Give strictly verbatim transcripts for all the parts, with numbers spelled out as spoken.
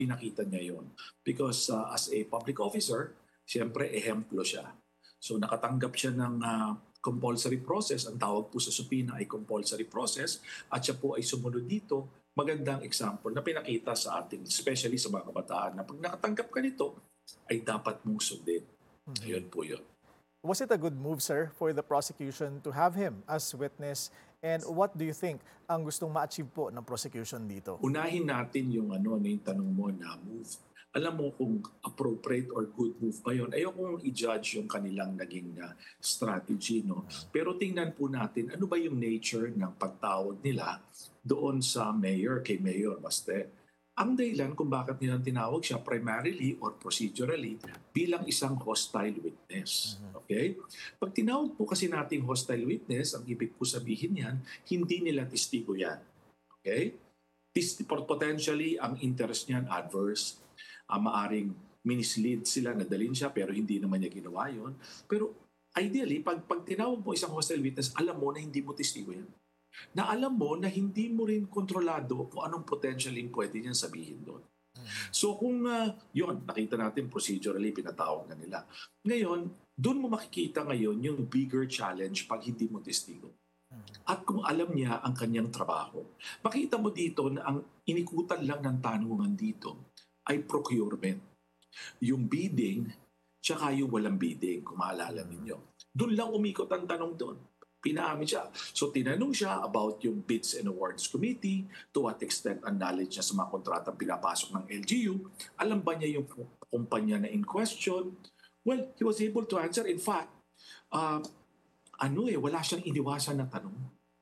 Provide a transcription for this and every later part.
pinakita niya yon. Because uh, as a public officer, siyempre ehemplo siya. So nakatanggap siya ng uh, compulsory process. Ang tawag po sa supina ay compulsory process. At siya po ay sumunod dito. Magandang example na pinakita sa ating, especially sa mga kabataan, na pag nakatanggap ka nito, ay dapat mong sundin. Mhm. Ayun po yun. Was it a good move, sir, for the prosecution to have him as witness? And what do you think ang gustong ma-achieve po ng prosecution dito? Unahin natin yung ano, ano yung tanong mo na move. Alam mo kung appropriate or good move ba yun. Ayokong i-judge yung kanilang naging uh, strategy. No? Pero tingnan po natin ano ba yung nature ng pagtawag nila doon sa mayor, kay Mayor Baste. Ang dahilan kung bakit nilang tinawag siya primarily or procedurally bilang isang hostile witness. Okay? Pag tinawag po kasi nating hostile witness, ang ibig po sabihin yan, hindi nila testigo yan. Okay? Potentially, ang interest niyan adverse. Uh, maaring minislead sila, nadalin siya, pero hindi naman niya ginawa yun. Pero ideally, pag, pag tinawag mo isang hostile witness, alam mo na hindi mo testigo yan. Na alam mo na hindi mo rin kontrolado kung anong potentially pwede niyang sabihin doon. So kung uh, yun, nakita natin procedurally, pinatawag na nila. Ngayon, doon mo makikita ngayon yung bigger challenge pag hindi mo testigo. At kung alam niya ang kanyang trabaho. Makita mo dito na ang inikutan lang ng tanungan dito ay procurement. Yung bidding, tsaka yung walang bidding, kung maalala ninyo. Doon lang umikot ang tanong doon. Pinaamin siya. So tinanong siya about yung Bids and Awards Committee, to what extent ang knowledge niya sa mga kontratang pinapasok ng L G U. Alam ba niya yung kumpanya na in question? Well, he was able to answer. In fact, uh, ano eh, wala siyang iniwasan na tanong.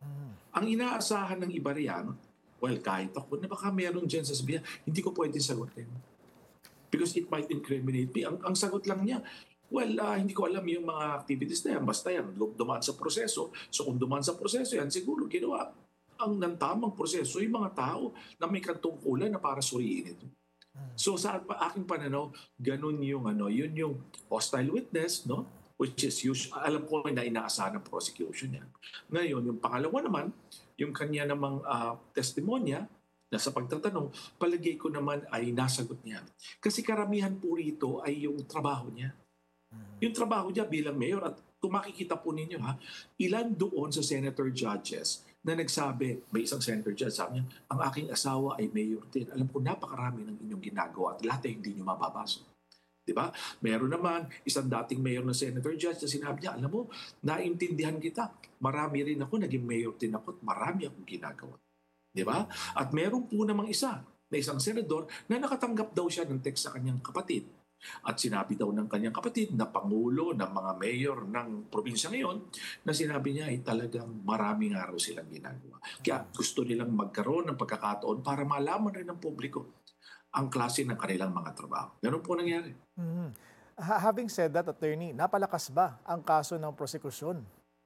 Ang inaasahan ng iba riyan, well, kahit ako na baka meron dyan sasabihin, hindi ko pwede sagutin. Because it might incriminate me. Ang, ang sagot lang niya, well, uh, hindi ko alam yung mga activities na yan. Basta yan, dumaan sa proseso. So kung dumaan sa proseso yan, siguro ginawa ang ng tamang proseso yung mga tao na may katungkulan na para suriin ito. So sa aking pananaw, ganun yung ano, yun yung hostile witness, no? Which is usually, alam ko na inaasahan ng prosecution yan. Ngayon, yung pangalawa naman, yung kanya namang uh, testimonya na sa pagtatanong, palagay ko naman ay nasagot niya. Kasi karamihan po rito ay yung trabaho niya. Yung trabaho niya bilang mayor, at kung makikita po ninyo ha, ilan doon sa senator judges na nagsabi, may isang senator judge, sabi niya, ang aking asawa ay mayor din. Alam ko napakarami ng inyong ginagawa at lahat ay hindi niyo mababasa. Diba? Meron naman isang dating mayor na senator judge na sinabi niya, alam mo, naintindihan kita. Marami rin ako, naging mayor din ako at marami akong ginagawa. Diba? At meron po namang isa na isang senador na nakatanggap daw siya ng text sa kanyang kapatid. At sinabi daw ng kanyang kapatid na pangulo ng mga mayor ng probinsya ngayon na sinabi niya ay talagang maraming araw silang ginagawa. Kaya gusto nilang magkaroon ng pagkakataon para malaman rin ng publiko ang klase ng kanilang mga trabaho. Ganun po nangyari. Mm-hmm. Ha- having said that, attorney, napalakas ba ang kaso ng prosekusyon?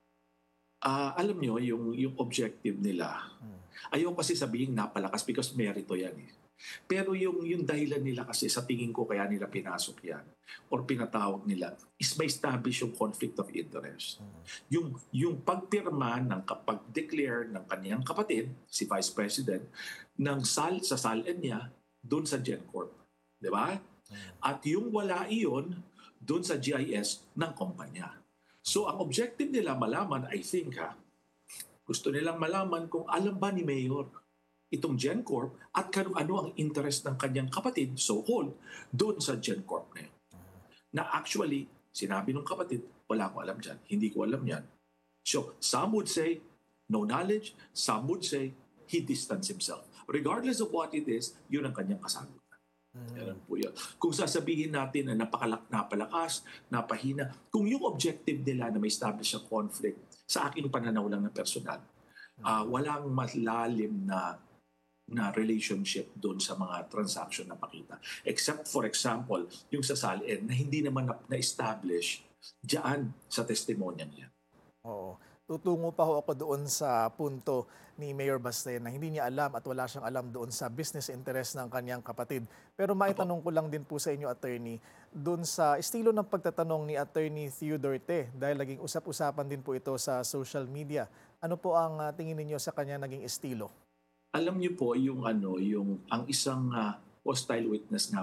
Uh, alam nyo, yung, yung objective nila, hmm. ayaw kasi sabihin napalakas because merito yan eh. Pero yung, yung dahilan nila kasi sa tingin ko kaya nila pinasok yan or pinatawag nila is may establish yung conflict of interest. Hmm. Yung, yung pagpirma ng kapag-declare ng kaniyang kapatid, si Vice President, ng sal, sa salin niya doon sa GenCorp. Di ba? Hmm. At yung wala iyon doon sa G I S ng kumpanya. So ang objective nila malaman, I think ha, gusto nilang malaman kung alam ba ni Mayor itong GenCorp at kung ano ang interest ng kanyang kapatid, so-called, doon sa GenCorp na yun. Na actually, sinabi ng kapatid, wala ko alam dyan, hindi ko alam yan. So some would say, no knowledge, some would say, he distanced himself. Regardless of what it is, yun ang kanyang kasagutan. Yan po yun. Kung sasabihin natin na napakalak, napalakas, napahina, kung yung objective nila na may establish ang conflict, sa aking pananaw lang na personal, uh, walang malalim na na relationship doon sa mga transaction na pakita. Except for example, yung sa salin na hindi naman na-establish diyan sa testimonya niya. Oo. Tutungo pa ho ako doon sa punto ni Mayor Baste na hindi niya alam at wala siyang alam doon sa business interest ng kanyang kapatid. Pero maitanong ko lang din po sa inyo, attorney, doon sa estilo ng pagtatanong ni Attorney Theodore Te, dahil naging usap-usapan din po ito sa social media. Ano po ang uh, tingin ninyo sa kanya naging estilo? Alam niyo po yung ano, yung ang isang uh, hostile witness nga